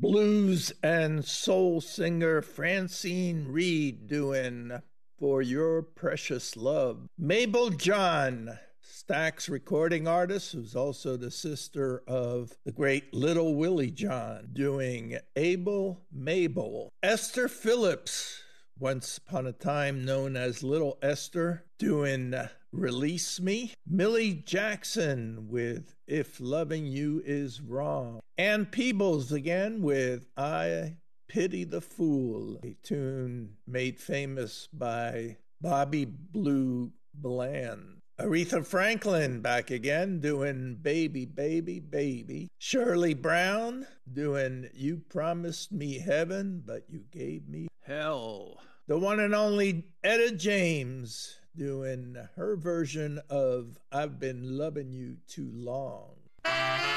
Blues and soul singer Francine Reed doing For Your Precious Love. Mabel John, Stax recording artist, who's also the sister of the great Little Willie John, doing Able Mabel. Esther Phillips, once upon a time known as Little Esther, doing Release Me. Millie Jackson with If Loving You Is Wrong. Ann Peebles again with I Pity the Fool, a tune made famous by Bobby Blue Bland. Aretha Franklin back again doing Baby, Baby, Baby. Shirley Brown doing You Promised Me Heaven, but You Gave Me Hell. The one and only Etta James doing her version of I've Been Loving You Too Long.